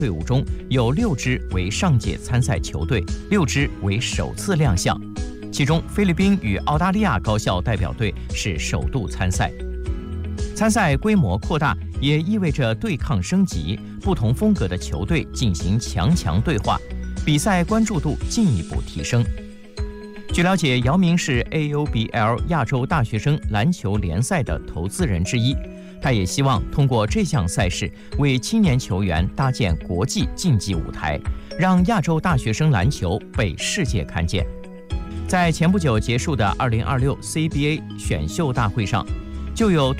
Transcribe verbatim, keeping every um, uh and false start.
队伍中有六支为上届参赛球队，六支为首次亮相。其中，菲律宾与澳大利亚高校代表队是首度参赛。参赛规模扩大，也意味着对抗升级，不同风格的球队进行强强对话，比赛关注度进一步提升。据了解，姚明是 A U B L 亚洲大学生篮球联赛的投资人之一，他也希望通过这项赛事为青年球员搭建国际竞技舞台，让亚洲大学生篮球被世界看见。在前不久结束的二零二六 C B A 选秀大会上，就有